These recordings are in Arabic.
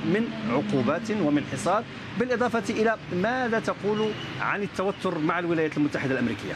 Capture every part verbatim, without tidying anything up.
من عقوبات ومن حصار، بالإضافة إلى ماذا تقول عن التوتر مع الولايات المتحدة الأمريكية؟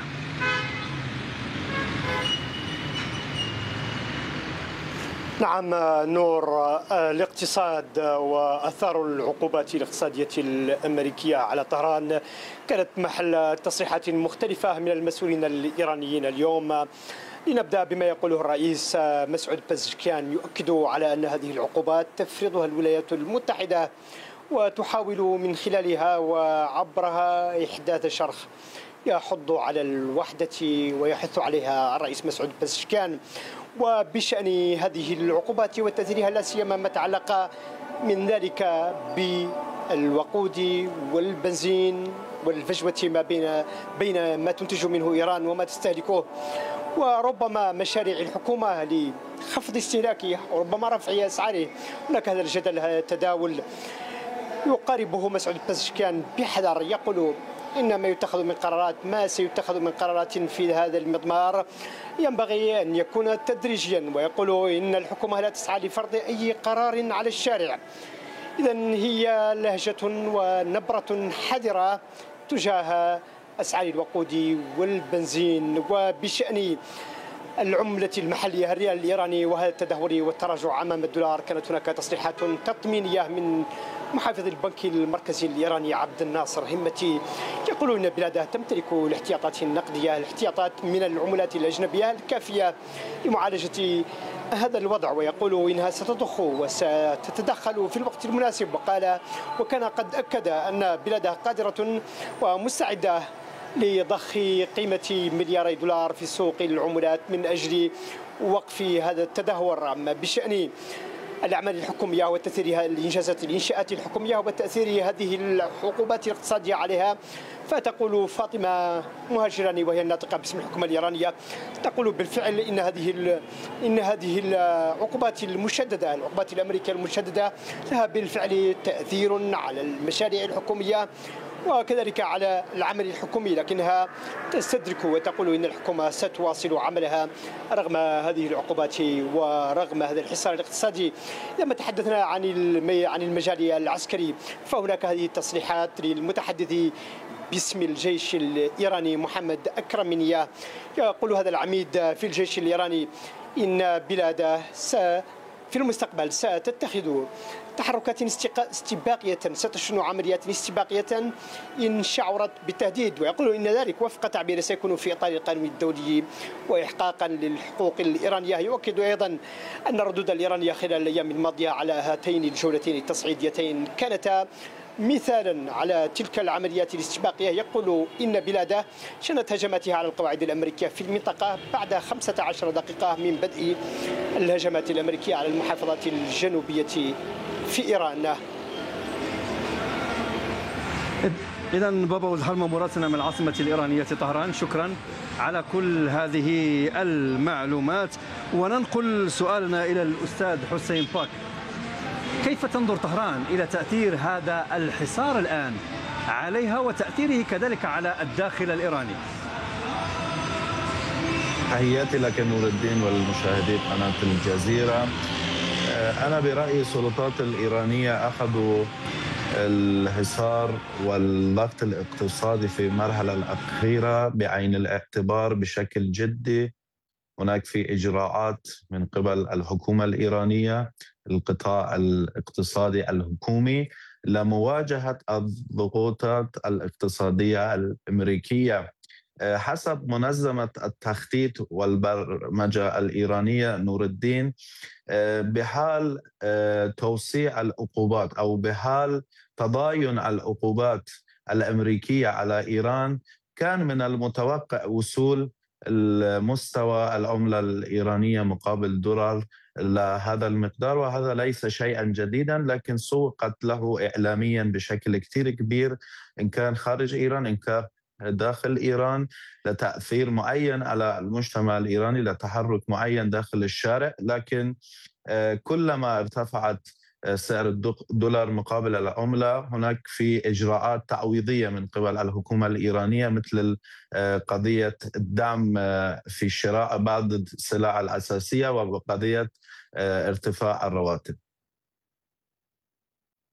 نعم نور، الاقتصاد وأثار العقوبات الاقتصادية الأمريكية على طهران كانت محل تصريحات مختلفة من المسؤولين الإيرانيين اليوم. لنبدأ بما يقوله الرئيس مسعود بزشكيان، يؤكد على أن هذه العقوبات تفرضها الولايات المتحدة وتحاول من خلالها وعبرها إحداث شرخ يحض على الوحدة ويحث عليها الرئيس مسعود بزشكيان. وبشأن هذه العقوبات وتأثيرها لا سيما ما تعلق من ذلك بالوقود والبنزين والفجوة ما بين بين ما تنتج منه إيران وما تستهلكه، وربما مشاريع الحكومة لخفض استهلاكه وربما رفع أسعاره. هناك هذا الجدل، هذا التداول يقاربه مسعود بزشكيان بحذر، يقول إن ما يتخذ من قرارات ما سيتخذ من قرارات في هذا المضمار ينبغي أن يكون تدريجيا، ويقول إن الحكومة لا تسعى لفرض أي قرار على الشارع. إذن هي لهجة ونبرة حذرة تجاه أسعار الوقود والبنزين. وبشأن العملة المحلية الريال الإيراني وهذا التدهور والتراجع أمام الدولار، كانت هناك تصريحات تطمينية من محافظ البنك المركزي الإيراني عبد الناصر همتي، يقول إن بلاده تمتلك الاحتياطات النقدية، الاحتياطات من العملات الأجنبية الكافية لمعالجة هذا الوضع، ويقول إنها ستضخ وستتدخل في الوقت المناسب. وقال وكان قد أكد أن بلاده قادرة ومستعدة لضخ قيمة ملياري دولار في سوق العملات من أجل وقف هذا التدهور. أما بشأن الأعمال الحكومية وتأثيرها الإنجازات الإنشاءات الحكومية وتأثير هذه العقوبات الاقتصادية عليها، فتقول فاطمة مهاجراني وهي الناطقة باسم الحكومة الإيرانية، تقول بالفعل إن هذه إن هذه العقوبات المشددة العقوبات الأمريكية المشددة لها بالفعل تأثير على المشاريع الحكومية وكذلك على العمل الحكومي، لكنها تستدرك وتقول إن الحكومة ستواصل عملها رغم هذه العقوبات ورغم هذا الحصار الاقتصادي. لما تحدثنا عن عن المجال العسكري، فهناك هذه التصريحات للمتحدث باسم الجيش الإيراني محمد أكرمنية، يقول هذا العميد في الجيش الإيراني إن بلاده س في المستقبل ستتخذ تحركات استباقية، ستشن عمليات استباقية إن شعرت بالتهديد، ويقول إن ذلك وفق تعبير سيكون في إطار القانون الدولي وإحقاقا للحقوق الإيرانية. يؤكد أيضا أن الردود الإيرانية خلال الأيام الماضية على هاتين الجولتين التصعيديتين كانتا مثالا على تلك العمليات الاستباقية. يقول إن بلاده شنت هجماتها على القواعد الأمريكية في المنطقة بعد خمسة عشر دقيقة من بدء الهجمات الأمريكية على المحافظات الجنوبية في إيران. إذا بابا وزهرمة مراسلنا من العاصمة الإيرانية طهران، شكرا على كل هذه المعلومات. وننقل سؤالنا إلى الأستاذ حسين باك، كيف تنظر طهران إلى تأثير هذا الحصار الآن عليها وتأثيره كذلك على الداخل الإيراني؟ تحياتي لك نور الدين والمشاهدين قناة الجزيرة. أنا برأيي السلطات الإيرانية أخذوا الحصار والضغط الاقتصادي في المرحلة الأخيرة بعين الاعتبار بشكل جدي. هناك في إجراءات من قبل الحكومة الإيرانية، القطاع الاقتصادي الحكومي، لمواجهة الضغوطات الاقتصادية الأمريكية. حسب منظمة التخطيط والبرمجة الإيرانية نور الدين، بحال توسيع العقوبات أو بحال تضاين العقوبات الأمريكية على إيران، كان من المتوقع وصول المستوى العملة الإيرانية مقابل الدولار لهذا المقدار، وهذا ليس شيئا جديدا، لكن سوقت له إعلاميا بشكل كتير كبير، إن كان خارج إيران إن كان داخل إيران، لتأثير معين على المجتمع الإيراني، لتحرك معين داخل الشارع. لكن كلما ارتفعت سعر الدولار مقابل العملة، هناك في إجراءات تعويضية من قبل الحكومة الإيرانية، مثل قضية الدعم في شراء بعض السلع الأساسية وقضية ارتفاع الرواتب.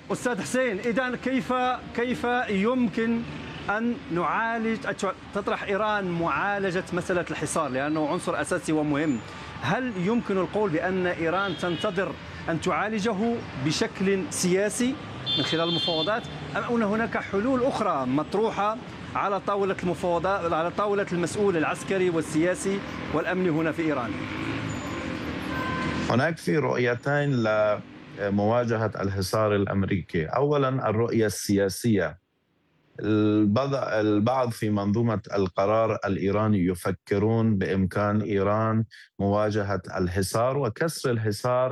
أستاذ حسين، إذا كيف كيف يمكن أن نعالج تطرح إيران معالجة مسألة الحصار، لأنه عنصر أساسي ومهم؟ هل يمكن القول بأن إيران تنتظر أن تعالجه بشكل سياسي من خلال المفاوضات، أم أن هناك حلول أخرى مطروحة على طاولة المفاوضات، على طاولة المسؤول العسكري والسياسي والأمني هنا في إيران؟ هناك في رؤيتين لمواجهة الحصار الأمريكي. أولا الرؤية السياسية. البعض في منظومة القرار الإيراني يفكرون بإمكان إيران مواجهة الحصار وكسر الحصار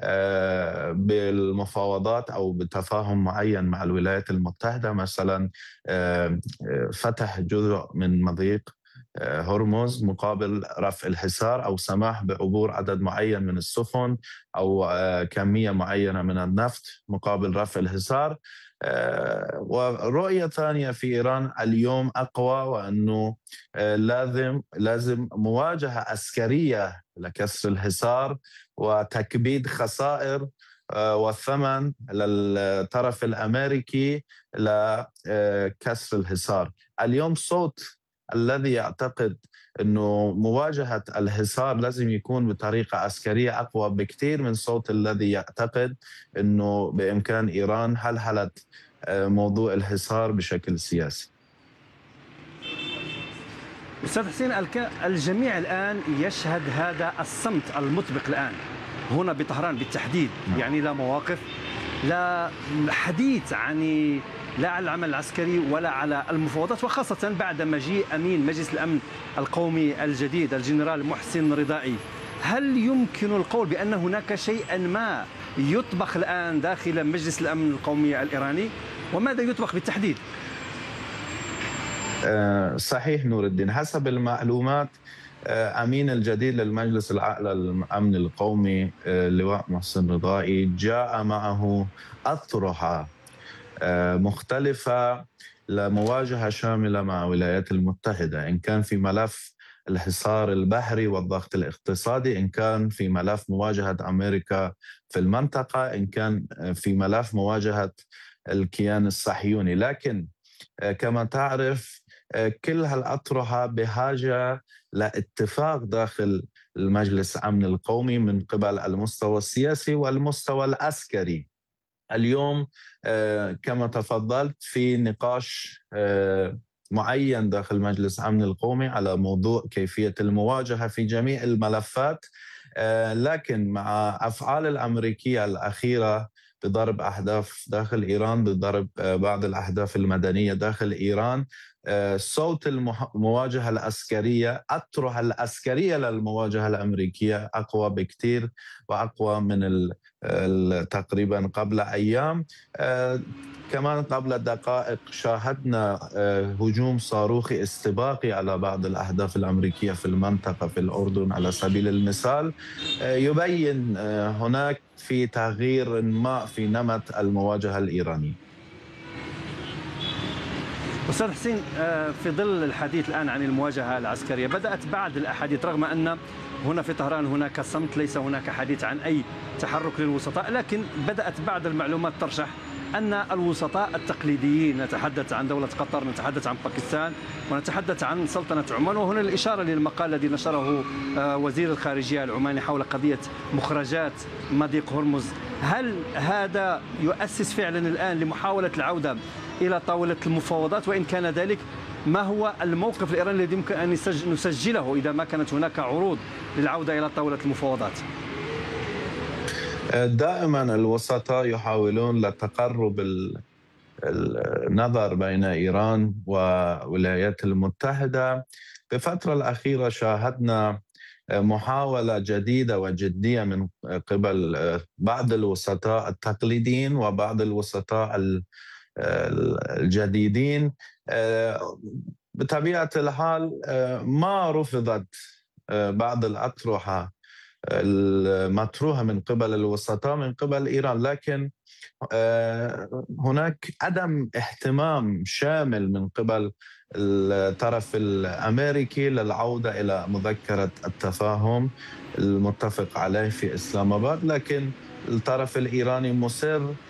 بالمفاوضات أو بتفاهم معين مع الولايات المتحدة، مثلا فتح جزء من مضيق هرمز مقابل رفع الحصار، أو سماح بعبور عدد معين من السفن أو كمية معينة من النفط مقابل رفع الحصار. ورؤية ثانية في إيران اليوم أقوى، وأنه لازم لازم مواجهة عسكرية لكسر الحصار وتكبيد خسائر والثمن للطرف الأمريكي لكسر الحصار. اليوم صوت الذي يعتقد أنه مواجهة الحصار لازم يكون بطريقة عسكرية أقوى بكثير من صوت الذي يعتقد أنه بإمكان إيران حلحلة موضوع الحصار بشكل سياسي. أستاذ حسين، الجميع الآن يشهد هذا الصمت المطبق الآن هنا بطهران بالتحديد، يعني لا مواقف، لا حديث عن لا على العمل العسكري ولا على المفاوضات، وخاصة بعد مجيء أمين مجلس الأمن القومي الجديد الجنرال محسن رضائي. هل يمكن القول بأن هناك شيئا ما يطبخ الآن داخل مجلس الأمن القومي الإيراني؟ وماذا يطبخ بالتحديد؟ صحيح نور الدين، حسب المعلومات أمين الجديد للمجلس الأعلى للأمن القومي اللواء محسن رضائي جاء معه أطروحة مختلفة لمواجهة شاملة مع الولايات المتحدة، إن كان في ملف الحصار البحري والضغط الاقتصادي، إن كان في ملف مواجهة أمريكا في المنطقة، إن كان في ملف مواجهة الكيان الصهيوني. لكن كما تعرف كل هالأطروحة بحاجة لاتفاق داخل المجلس الأمن القومي من قبل المستوى السياسي والمستوى العسكري. اليوم كما تفضلت في نقاش معين داخل مجلس الأمن القومي على موضوع كيفية المواجهة في جميع الملفات، لكن مع أفعال الأمريكية الأخيرة بضرب أهداف داخل إيران، بضرب بعض الأهداف المدنية داخل إيران، صوت المواجهة العسكرية، أطروحة العسكرية للمواجهة الأمريكية أقوى بكثير وأقوى من تقريبا قبل أيام. كمان قبل دقائق شاهدنا هجوم صاروخي استباقي على بعض الأهداف الأمريكية في المنطقة في الأردن على سبيل المثال، يبين هناك في تغيير ما في نمط المواجهة الإيرانية. أستاذ حسين، في ظل الحديث الآن عن المواجهة العسكرية، بدأت بعض الأحاديث رغم أن هنا في طهران هناك صمت، ليس هناك حديث عن أي تحرك للوسطاء، لكن بدأت بعض المعلومات ترشح أن الوسطاء التقليديين، نتحدث عن دولة قطر، نتحدث عن باكستان، ونتحدث عن سلطنة عمان، وهنا الإشارة للمقال الذي نشره وزير الخارجية العماني حول قضية مخرجات مضيق هرمز. هل هذا يؤسس فعلا الآن لمحاولة العودة إلى طاولة المفاوضات؟ وإن كان ذلك، ما هو الموقف الإيراني الذي يمكن أن نسجله إذا ما كانت هناك عروض للعودة إلى طاولة المفاوضات؟ دائما الوسطاء يحاولون لتقرب النظر بين إيران والولايات المتحدة. بفترة الأخيرة شاهدنا محاولة جديدة وجدية من قبل بعض الوسطاء التقليديين وبعض الوسطاء الجديدين. بطبيعة الحال ما رفضت بعض الأطروحة المطروحة من قبل الوسطاء من قبل إيران، لكن هناك عدم اهتمام شامل من قبل الطرف الأمريكي للعودة إلى مذكرة التفاهم المتفق عليه في إسلام آباد. لكن الطرف الإيراني مصر